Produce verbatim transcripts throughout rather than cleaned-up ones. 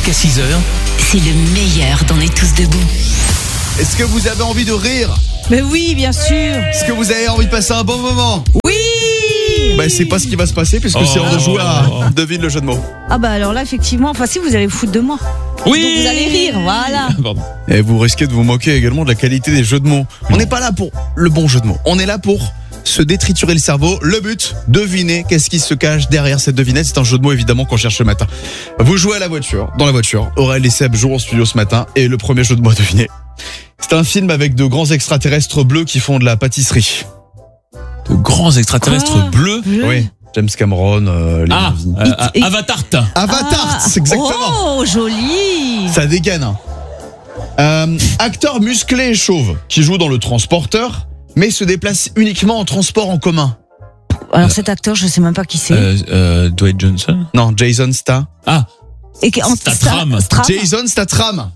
Jusqu'à six heures. C'est le meilleur d'On est tous debout. Est-ce que vous avez envie de rire? Mais oui, bien sûr. Est-ce que vous avez envie de passer un bon moment? Oui. Bah c'est pas ce qui va se passer puisque Oh. c'est l'heure de jouer à Devine le jeu de mots. Ah bah alors là, effectivement, enfin si vous allez vous foutre de moi. Oui. Donc vous allez rire, voilà. Pardon. Et vous risquez de vous moquer également de la qualité des jeux de mots. On n'est pas là pour le bon jeu de mots. On est là pour se détriturer le cerveau. Le but, deviner qu'est-ce qui se cache derrière cette devinette. C'est un jeu de mots évidemment qu'on cherche ce matin. Vous jouez à la voiture, dans la voiture. Aurel et Seb jouent en studio ce matin. Et le premier jeu de mots à deviner, c'est un film avec de grands extraterrestres bleus qui font de la pâtisserie. De grands extraterrestres Quoi bleus. Bleu. Oui, James Cameron, euh, les Ah, Navy. euh, Et- Avatar. Avatar, Ah. c'est exactement. Oh, joli. Ça dégaine. Hein. Euh, acteur musclé et chauve qui joue dans Le Transporteur, mais se déplace uniquement en transport en commun. Alors cet acteur, je sais même pas qui c'est. Euh, euh, Dwayne Johnson. Non, Jason Sta. Ah, Et qui- en- Statham. Sta- Statham. Jason Statham.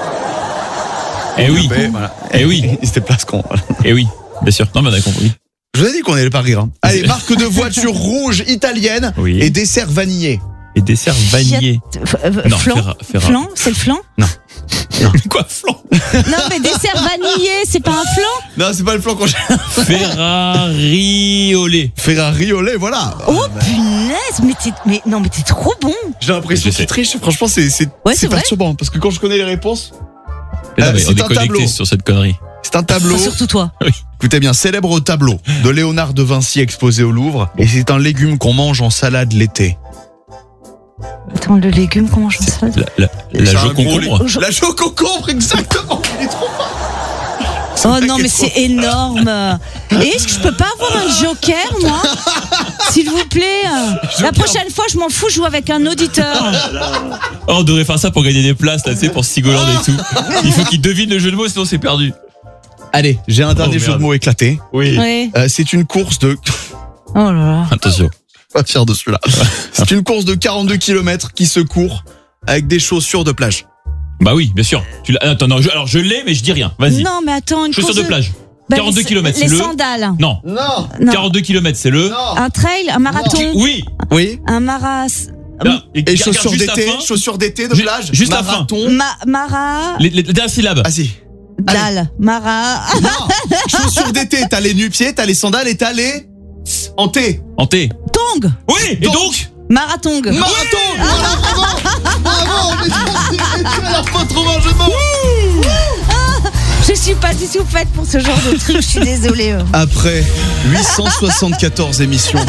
eh oui. Et voilà. Eh oui. Il se déplace con. Eh oui. Bien sûr. Non, mais on a compris. Je vous ai dit qu'on allait pas rire. Hein. Allez, marque de voiture rouge italienne Oui. et dessert vanillé. Et dessert vanillé. F- euh, Non, flan. Ferra- Ferra- Flan, c'est le flan. Quoi, flan? Non mais dessert vanillé, c'est pas un flan. Non, c'est pas le flan qu'on cherche. Ferrari au lait. Ferrari au lait, voilà. Oh punaise, mais t'es, mais non mais t'es trop bon. J'ai l'impression Je sais. qu'il triche. Franchement, c'est c'est Ouais, c'est c'est vrai. perturbant parce que quand je connais les réponses, Mais non, Euh, mais c'est on est un connectés tableau. sur cette connerie. c'est un tableau. Enfin, surtout toi. Écoutez bien, célèbre tableau de Léonard de Vinci exposé au Louvre. Et c'est un légume qu'on mange en salade l'été. Attends, le légume, comment je ça? La, la, la C'est un jo gros concombre. lé- La jo concombre, exactement. Il est trop fort. Oh non mais c'est énorme. Et est-ce que je peux pas avoir un joker moi? S'il vous plaît. La prochaine fois je m'en fous, je joue avec un auditeur. Oh, on devrait faire ça pour gagner des places, là, tu sais, pour Sigoland et tout. Il faut qu'il devine le jeu de mots, sinon c'est perdu. Allez, j'ai un dernier Oh, jeu de merde. mots éclaté. Oui. Ouais. Euh, c'est une course de... Oh là là. Attention. Pas fier de celui-là. C'est une course de quarante-deux kilomètres qui se court avec des chaussures de plage. Bah oui, bien sûr. Tu l'as- Attends, non, je- alors je l'ai, mais je dis rien. Vas-y. Non mais attends, une Chaussures course de plage. Bah, quarante-deux les- kilomètres, c'est Les le. sandales. Non. Non. Non. quarante-deux kilomètres, c'est le. Non. Un trail, un marathon. Oui. Oui. Un maras. Non, Et regarde chaussures juste la d'été, fin. chaussures d'été de Ju- plage. juste la fin. marathon. Ma, mara. Les, les, les dernières syllabes. Ah si. Dalle. Mara. Non. Chaussures d'été, t'as les nu-pieds, t'as les sandales et t'as les... En T. En T. Tong. Oui, et Donc. donc Marathon. Marathon. Voilà, bravo. Bravo, on est sorti. Et tu as la faute trouver un jeu de mots. Je suis pas du tout faite pour ce genre de truc, je suis désolée. euh. Après huit cent soixante-quatorze émissions,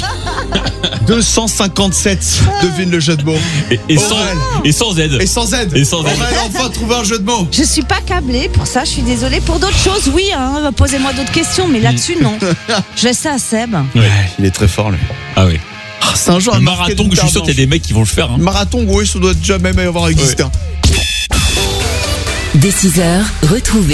deux cent cinquante-sept, devine le jeu de mots. et, et, sans, Aurel. et sans Z. Et sans Z. Et sans Z. On va enfin trouver un jeu de mots. Je suis pas câblée pour ça, je suis désolée. Pour d'autres choses, oui, hein, posez-moi d'autres questions, mais là-dessus, non. Je laisse ça à Seb. Ouais. Il est très fort, lui. Ah oui. Ah, c'est un jeu à Le marquer marathon, d'une je suis sûr paire qu'il y a des mecs qui vont le faire. Hein. manches. Marathon, oui, ça doit jamais avoir existé. hein. Dès six heures, retrouvez